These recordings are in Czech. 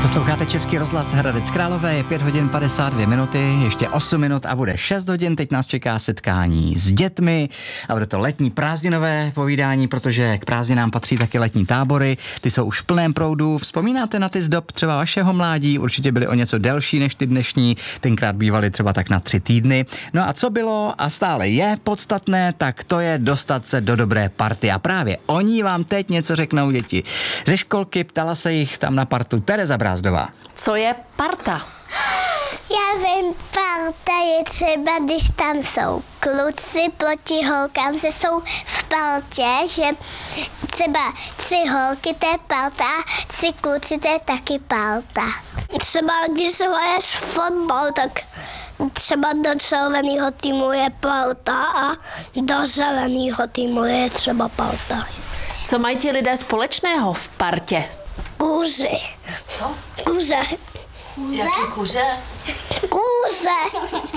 Posloucháte Český rozhlas Hradec Králové, je 5 hodin 52 minuty, ještě 8 minut a bude 6 hodin. Teď nás čeká setkání s dětmi a bude to letní prázdninové povídání, protože k prázdninám patří taky letní tábory. Ty jsou už v plném proudu. Vzpomínáte na ty z dob třeba vašeho mládí? Určitě byly o něco delší než ty dnešní, tenkrát bývaly třeba tak na 3 týdny. No a co bylo a stále je podstatné, tak to je dostat se do dobré party. A právě oni vám teď něco řeknou děti ze školky. Ptala se jich tam na partu Tereza Brázdová. Co je parta? Já vím, parta je třeba, když tam jsou kluci proti holkám, že jsou v partě, že třeba 3 holky, to je parta, 3 kluci, to je taky parta. Třeba když hraješ fotbal, tak třeba do červeného týmu je parta a do zeleného týmu je třeba parta. Co mají ti lidé společného v partě? Kůži. Co? Kůže. Jaký kuře? Kůže.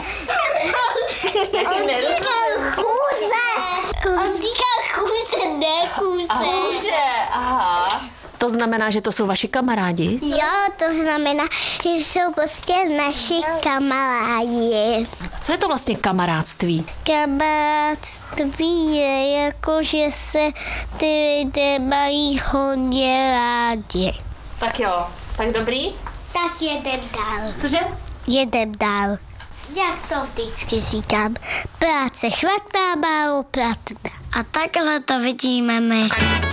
On říkal kůže. On říkal kůže, ne kůže. A kuře, aha. To znamená, že to jsou vaši kamarádi? Jo, to znamená, že jsou prostě naši kamarádi. Co je to vlastně kamarádství? Kamarádství je jako, že se ty lidé mají hodně rádi. Tak jo, tak dobrý? Tak jedem dál. Cože? Jedem dál. Jak to vždycky říkám, práce švatná, málo pracna. A takhle to vidíme my.